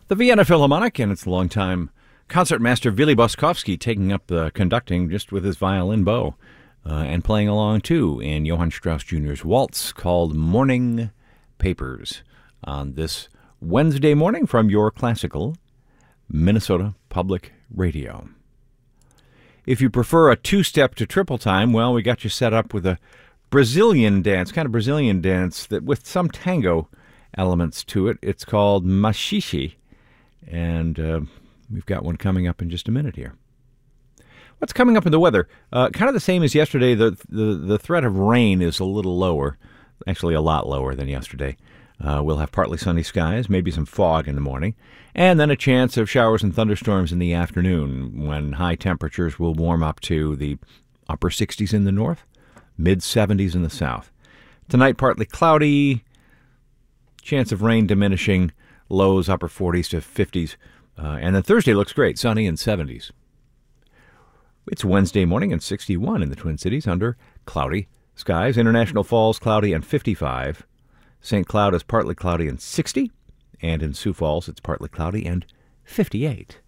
The Vienna Philharmonic and its longtime concertmaster Willy Boskovsky taking up the conducting just with his violin bow and playing along too in Johann Strauss Jr.'s waltz called Morning Papers on this Wednesday morning from your classical Minnesota Public Radio. If you prefer a two-step to triple time, well, we got you set up with a Brazilian dance, kind of Brazilian dance that with some tango elements to it. It's called machixe, and we've got one coming up in just a minute here. What's coming up in the weather? Kind of the same as yesterday. The threat of rain is a little lower, actually a lot lower than yesterday. We'll have partly sunny skies, maybe some fog in the morning, and then a chance of showers and thunderstorms in the afternoon when high temperatures will warm up to the upper 60s in the north, mid 70s in the south. Tonight, partly cloudy, chance of rain diminishing, lows upper 40s to 50s, and then Thursday looks great, sunny and 70s. It's Wednesday morning and 61 in the Twin Cities under cloudy skies. International Falls, cloudy and 55. St. Cloud is partly cloudy and 60. And in Sioux Falls, it's partly cloudy and 58.